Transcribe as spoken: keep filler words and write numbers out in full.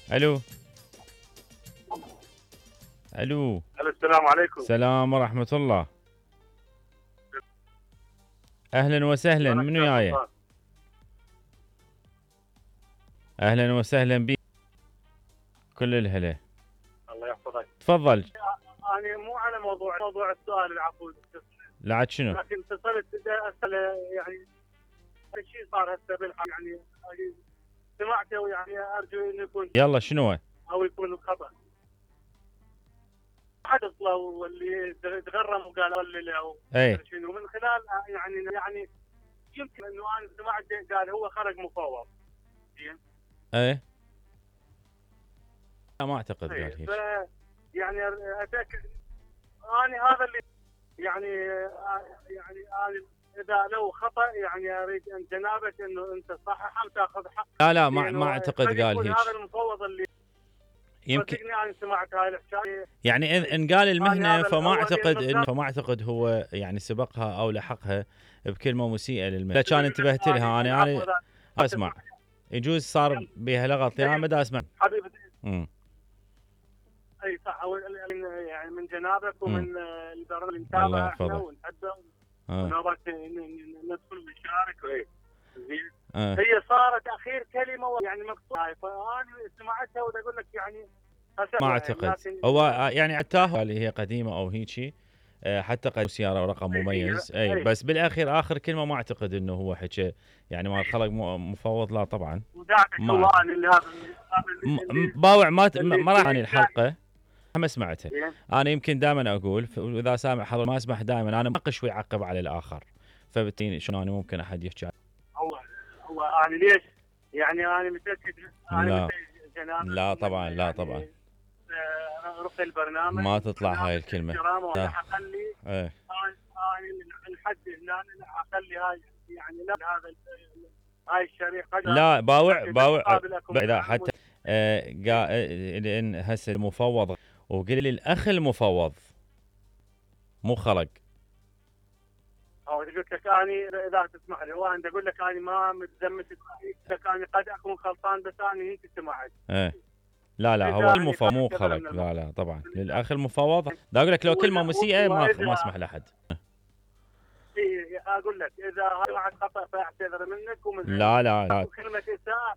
الو الو. السلام عليكم. السلام ورحمة الله. اهلا وسهلا، منو جاي؟ اهلا وسهلا بك، كل الهلا. الله يحفظك. تفضل. انا مو على موضوع موضوع السؤال العفو، لا عاد شنو؟ لكن اتصلت اسال يعني شيء صار هسه بالحق، يعني سمعته ويعني ارجو انه يكون يلا شنو؟ او يكون الخطا. حدث له واللي تغرم وقال ولي او اي شنو من خلال يعني يعني يمكن انه انا سمعت قال هو خرج مفوض. زين. اي لا ما اعتقد قال هيك. يعني اتاكد انا هذا اللي يعني يعني انا اذا لو خطا يعني اريد ان جنابك انه انت صحح وتاخذ حق. لا لا ما ما اعتقد قال هيك. هذا المفوض اللي يمكن انا سمعت هاي الحكايه، يعني ان قال المهنه فما اعتقد إن فما اعتقد هو يعني سبقها او لحقها بكلمه مسيئه للمهنه. كان انتبهت لها انا انا اسمع، يجوز صار بها لغط انا ما اسمع حبيبتي. امم اي صح، يعني من جنابك ومن البرنامج اللي نتابعه الله احنا يحفظك. ونحبه آه. ونوبات ندخل ونشارك. زين. آه. هي صارت اخير كلمه يعني مقطوعه، فانا سمعتها ودا اقول لك يعني ما اعتقد هو يعني عتاه اللي هي قديمه او هيجي حتى قد سياره ورقم مميز. اي, أي. بس بالاخير اخر كلمه ما اعتقد انه هو حكى يعني ما خلق مفوض، لا طبعا. ما باوع ما ما راح اني الحلقه ما سمعتها. انا يمكن دائما اقول واذا سامع حضر ما اسمح دائما انا اناقش ويعقب على الاخر، فبالتالي شلون انا ممكن احد يحكي. هو هو انا ليش يعني انا متاكد لا لا طبعا لا طبعا رفع البرنامج ما تطلع هاي الكلمه. لا اخلي ايه انا الحد هنا اخلي هاي يعني لا هذا هاي الشريحه لا باوع باوع اذا حتى آه لان هسه المفوض وقل لي الاخ المفوض مو خلق. او قلت لك اني اذا تسمح لي وانا اقول لك اني ما متزمت لك اني قد اكون غلطان بس اني هيك سمعت. ايه لا لا هو المفوض مو خلق. لا لا طبعا للاخ المفوض. دا اقول لك لو كلمه مسيئه ما ما اسمح لاحد. اي اقول لك اذا سمعت خطا فاعتذر منك ومن لا لا لا كلمه اساءه